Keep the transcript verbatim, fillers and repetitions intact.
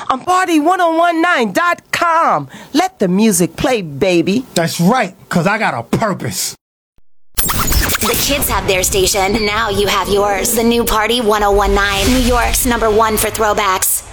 on party ten nineteen dot com. Let the music play, baby. That's right, because I got a purpose. The kids have their station. Now you have yours. The new Party ten nineteen, New York's number one for throwbacks.